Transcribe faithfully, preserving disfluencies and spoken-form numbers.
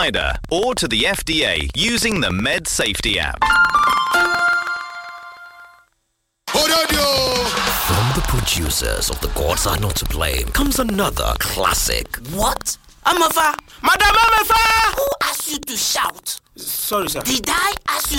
provider or to the F D A using the Med Safety app. From the producers of The Gods Are Not to Blame comes another classic. What? Amafa! Madam Amafa! Who asked you to shout? Sorry, sir. Did I ask you